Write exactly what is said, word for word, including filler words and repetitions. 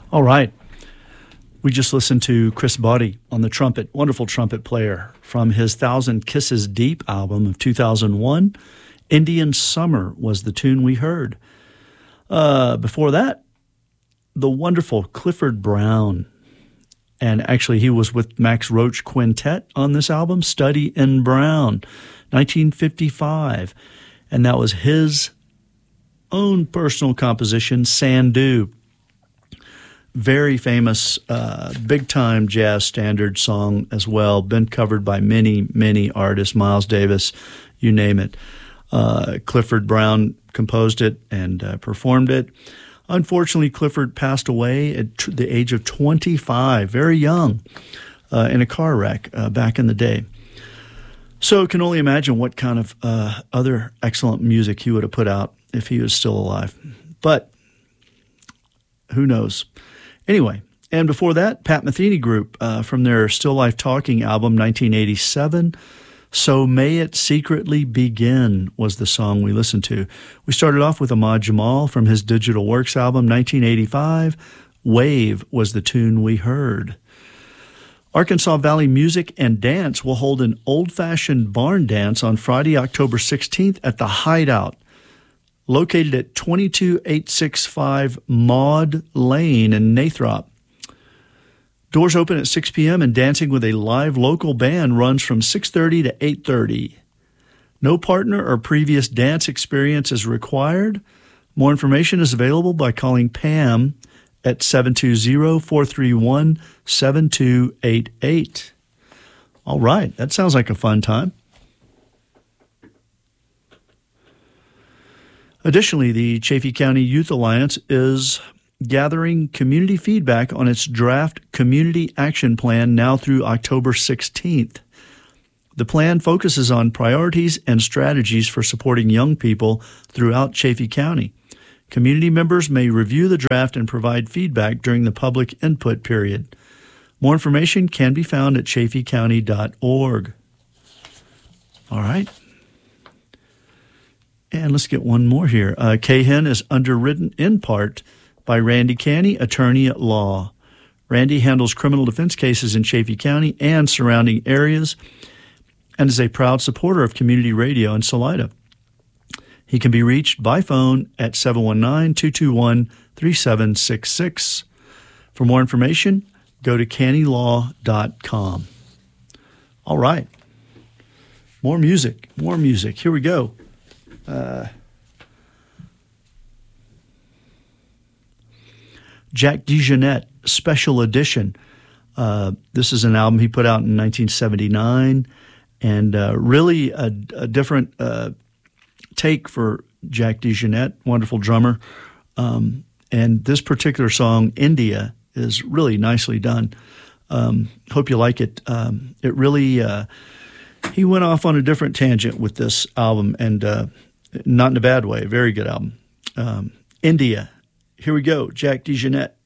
All right. We just listened to Chris Body on the trumpet, wonderful trumpet player, from his Thousand Kisses Deep album of two thousand one. Indian Summer was the tune we heard. Uh, before that, the wonderful Clifford Brown. And actually, he was with Max Roach Quintet on this album, Study in Brown, nineteen fifty-five. And that was his own personal composition, Sandu. Very famous, uh, big-time jazz standard song as well. Been covered by many, many artists, Miles Davis, you name it. Uh, Clifford Brown composed it and uh, performed it. Unfortunately, Clifford passed away at t- the age of twenty-five, very young, uh, in a car wreck uh, back in the day. So can only imagine what kind of uh, other excellent music he would have put out if he was still alive. But who knows? Anyway, and before that, Pat Metheny Group uh, from their Still Life Talking album, nineteen eighty-seven. So May It Secretly Begin was the song we listened to. We started off with Ahmad Jamal from his Digital Works album, nineteen eighty-five. Wave was the tune we heard. Arkansas Valley Music and Dance will hold an old-fashioned barn dance on Friday, October sixteenth at the Hideout, located at twenty-two eight sixty-five Maud Lane in Nathrop. Doors open at six p.m. and dancing with a live local band runs from six thirty to eight thirty. No partner or previous dance experience is required. More information is available by calling Pam at seven two zero, four three one, seven two eight eight. All right, that sounds like a fun time. Additionally, the Chaffee County Youth Alliance is gathering community feedback on its draft community action plan now through October sixteenth. The plan focuses on priorities and strategies for supporting young people throughout Chaffee County. Community members may review the draft and provide feedback during the public input period. More information can be found at chaffee county dot org. All right. And let's get one more here. Uh, K H I N is underwritten in part by Randy Canny, attorney at law. Randy handles criminal defense cases in Chaffee County and surrounding areas and is a proud supporter of community radio in Salida. He can be reached by phone at seven one nine, two two one, three seven six six. For more information, go to canny law dot com. All right. More music, more music. Here we go. Uh, Jack DeJohnette, Special Edition. Uh, this is an album he put out in nineteen seventy-nine, and uh, really a, a different uh, take for Jack DeJohnette, wonderful drummer. Um, and this particular song, India, is really nicely done. Um, hope you like it. Um, it really, uh, he went off on a different tangent with this album, and uh, not in a bad way. Very good album. Um, India. Here we go, Jack DeJohnette.